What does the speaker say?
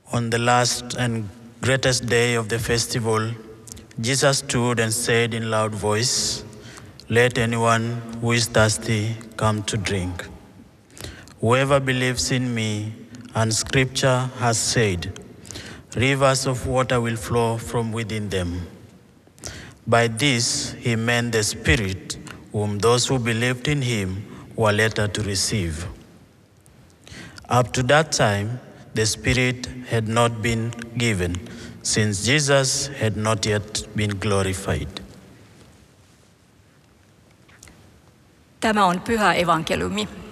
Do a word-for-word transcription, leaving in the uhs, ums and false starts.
On the last and greatest day of the festival, Jesus stood and said in loud voice, "Let anyone who is thirsty come to drink. Whoever believes in me, and Scripture has said, rivers of water will flow from within them." By this he meant the Spirit, whom those who believed in him were later to receive. Up to that time, the Spirit had not been given, since Jesus had not yet been glorified. Tämä on pyhä evankeliumi.